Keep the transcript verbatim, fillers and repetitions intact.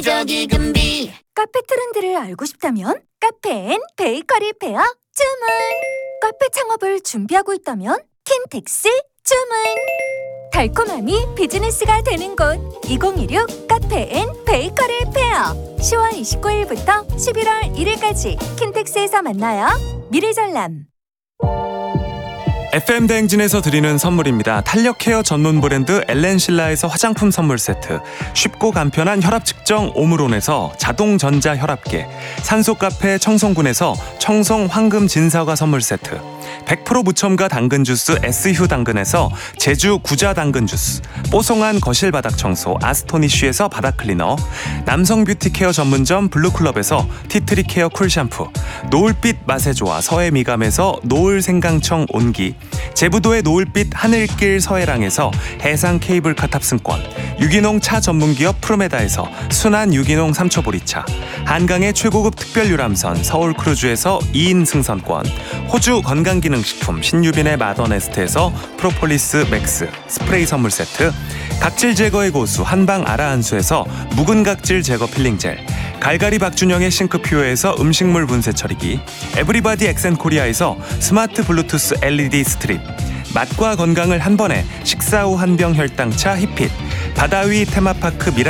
저기 금비. 카페 트렌드를 알고 싶다면 카페 앤 베이커리 페어 주문. 카페 창업을 준비하고 있다면 킨텍스 주문. 달콤함이 비즈니스가 되는 곳 이천이십육 카페 앤 베이커리 페어 시월 이십구일부터 십일월 일일까지 킨텍스에서 만나요. 미래전람. 에프엠 대행진에서 드리는 선물입니다. 탄력 케어 전문 브랜드 엘렌실라에서 화장품 선물 세트, 쉽고 간편한 혈압 측정 오므론에서 자동 전자 혈압계, 산소 카페 청송군에서 청송 황금 진사과 선물 세트, 백 퍼센트 무첨가 당근 주스 에스휴 당근에서 제주 구자 당근 주스, 뽀송한 거실 바닥 청소 아스토니쉬에서 바닥 클리너, 남성 뷰티 케어 전문점 블루클럽에서 티트리 케어 쿨 샴푸, 노을빛 맛의 조화 서해 미감에서 노을 생강청 온기, 제부도의 노을빛 하늘길 서해랑에서 해상 케이블카 탑승권, 유기농 차 전문기업 프로메다에서 순한 유기농 삼초보리차, 한강의 최고급 특별 유람선 서울 크루즈에서 이인 승선권, 호주 건강기능식품 신유빈의 마더네스트에서 프로폴리스 맥스 스프레이 선물 세트, 각질 제거의 고수 한방 아라한수에서 묵은 각질 제거 필링 젤, 갈갈이 박준영의 싱크퓨어에서 음식물 분쇄 처리기, 에브리바디 엑센코리아에서 스마트 블루투스 엘이디 스트립, 맛과 건강을 한 번에 식사 후 한병 혈당차 히핏, 바다 위 테마파크 미라